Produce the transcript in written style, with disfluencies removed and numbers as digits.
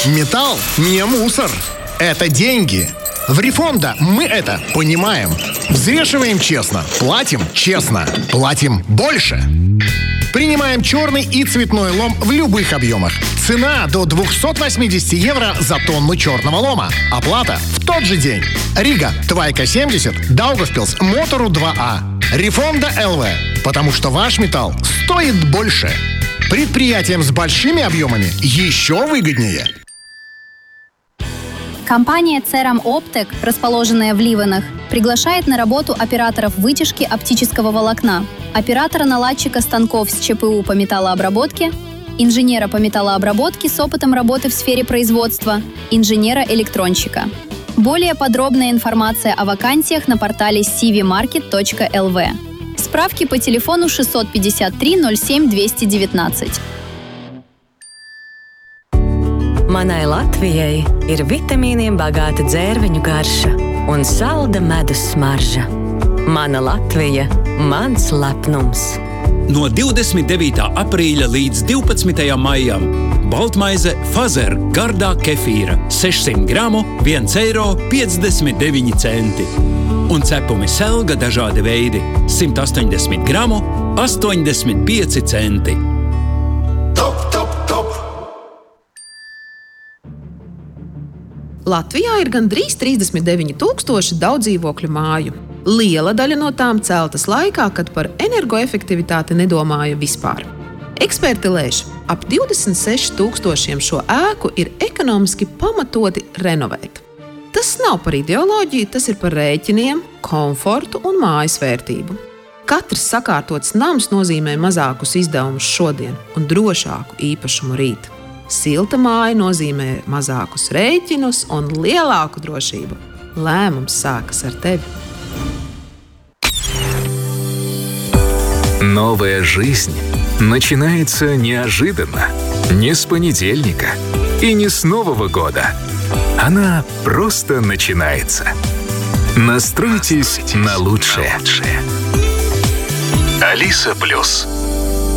Металл не мусор. Это деньги. В Рефонда мы это понимаем. Взвешиваем честно, платим честно, платим больше. Принимаем черный и цветной лом в любых объемах. Цена до 280 евро за тонну черного лома. Оплата в тот же день. Рига, Твайка 70, Даугавпилс, Мотору 2А. Рефонда ЛВ. Потому что ваш металл стоит больше. Предприятиям с большими объемами еще выгоднее. Компания Ceram Optec, расположенная в Ливенах, приглашает на работу операторов вытяжки оптического волокна, оператора-наладчика станков с ЧПУ по металлообработке, инженера по металлообработке с опытом работы в сфере производства, инженера-электронщика. Более подробная информация о вакансиях на портале cvmarket.lv. Справки по телефону 653 07 219. Manai Latvijai ir vitamīniem bagāta dzērveņu garša un salda medus smarža. Mana Latvija – mans lepnums. No 29. aprīļa līdz 12. maijam baltmaize Fazer gardā kefīra 600 gramu 1,59 eiro. Un cepumi Selga dažādi veidi 180 gramu 85 centi. Latvijā ir gandrīz 39,000 daudzdzīvokļu māju. Liela daļa no tām celtas laikā, kad par energoefektivitāti nedomāja vispār. Eksperti lēš, ap 26,000 šo ēku ir ekonomiski pamatoti renovēt. Tas nav par ideoloģiju, tas ir par rēķiniem, komfortu un mājas vērtību. Katrs sakārtots nams nozīmē mazākus izdevumus šodien un drošāku īpašumu rīt. Silta māja nozīmē mazākus rēķinus un lielāku drošību. Lēmums sākas ar tevi. Новая жизнь начинается неожиданно. Не с понедельника и не с Нового года. Она просто начинается. Настройтесь на лучшее. Алиса Плюс.